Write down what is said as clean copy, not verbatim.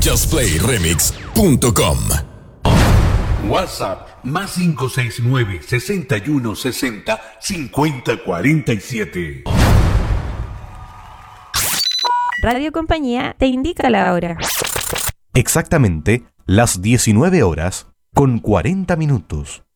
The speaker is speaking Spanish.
JustPlayRemix.com. WhatsApp más 569 61 60 50 47. Radio Compañía te indica la hora. Exactamente las 19 horas con 40 minutos.